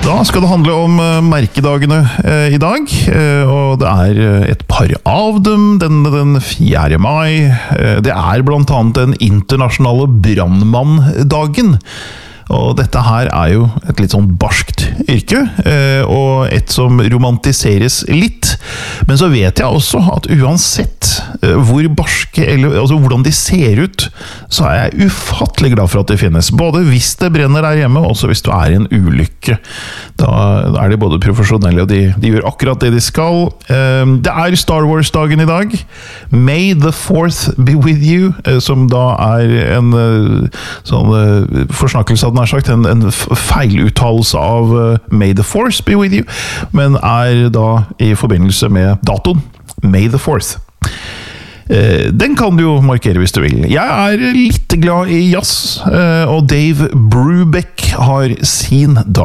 Da skal det handle om merkedagene i dag, og det et par av dem. Den 4. mai, det blant annet den internasjonale brandmanndagen. Og dette her jo et litt sånn barskt yrke, og et som romantiseres litt. Men så vet jeg også at uansett hvor barske, eller altså hvordan de ser ut, så jeg ufattelig glad for at de finnes. Både hvis det brenner der hjemme, og også hvis du I en ulykke. Da de både profesjonelle, og de gjør akkurat det de skal. Det Star Wars-dagen i dag. May the 4th be with you, som da en sånn forsnakkelse av nær sagt, en feiluttalelse av May the Force be with you, men da I forbindelse med datoen May the 4th. Den kan du jo markere hvis du vil. Jeg litt glad I jazz, og Dave Brubeck har sin dag